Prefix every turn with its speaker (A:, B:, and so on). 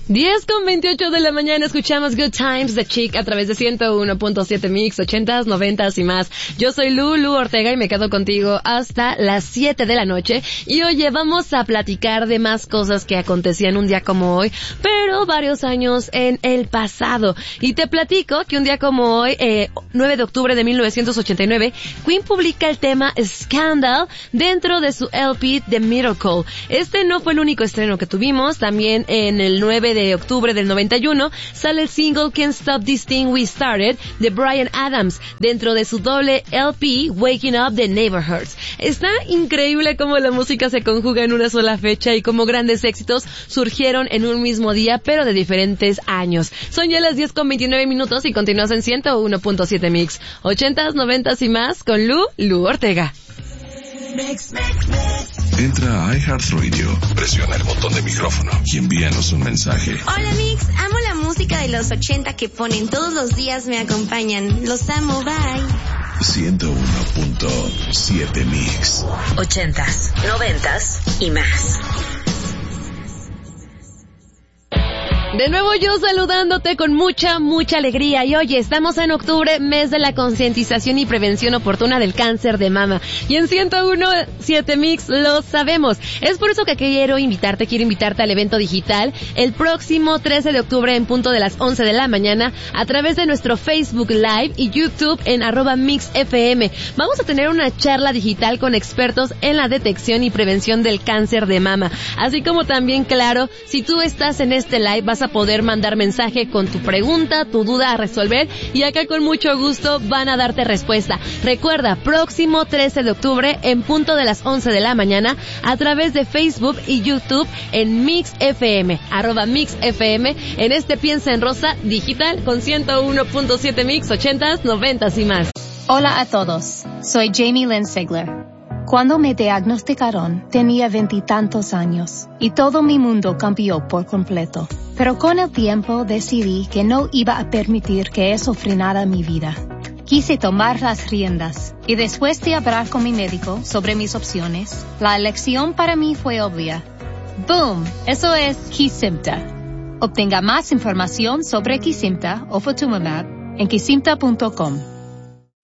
A: 10:28 de la mañana escuchamos Good Times de Chic a través de 101.7 Mix, 80s, 90s y más. Yo soy Lu Ortega y me quedo contigo hasta las 7 de la noche. Y oye, vamos a platicar de más cosas que acontecían un día como hoy, pero varios años en el pasado. Y te platico que un día como hoy, 9 de octubre de 1989, Queen publica el tema Scandal dentro de su LP The Miracle. Este no fue el único estreno que tuvimos. También en el 9 de octubre del 91 sale el single Can't Stop This Thing We Started de Bryan Adams dentro de su doble LP Waking Up The Neighborhoods. Está increíble cómo la música se conjuga en una sola fecha y cómo grandes éxitos surgieron en un mismo día pero de diferentes años. Son ya las 10:29 y continúas en 101.7 Mix, 80s, 90s y más con Lu Ortega.
B: Entra a iHeartRadio, presiona el botón de micrófono y envíanos un mensaje.
C: Hola Mix, amo la música de los 80 que ponen todos los días, me acompañan. Los amo, bye.
B: 101.7 Mix.
D: 80s, 90s y más.
A: De nuevo yo saludándote con mucha alegría. Y oye, estamos en octubre, mes de la concientización y prevención oportuna del cáncer de mama. Y en 101.7 Mix lo sabemos. Es por eso que quiero invitarte al evento digital el próximo 13 de octubre en punto de las 11 de la mañana a través de nuestro Facebook Live y YouTube en @MixFM. Vamos a tener una charla digital con expertos en la detección y prevención del cáncer de mama. Así como también, claro, si tú estás en este live vas a poder mandar mensaje con tu pregunta, tu duda a resolver y acá con mucho gusto van a darte respuesta. Recuerda, próximo 13 de octubre en punto de las 11 de la mañana a través de Facebook y YouTube en MixFM, @MixFM, en este Piensa en Rosa digital con 101.7 Mix, 80s, 90s y más.
E: Hola a todos, soy Jamie Lynn Sigler. Cuando me diagnosticaron, tenía 20 y tantos años y todo mi mundo cambió por completo. Pero con el tiempo decidí que no iba a permitir que eso frenara mi vida. Quise tomar las riendas y después de hablar con mi médico sobre mis opciones, la elección para mí fue obvia. ¡Boom! Eso es Kesimpta. Obtenga más información sobre Kesimpta o Ofatumumab en kesimpta.com.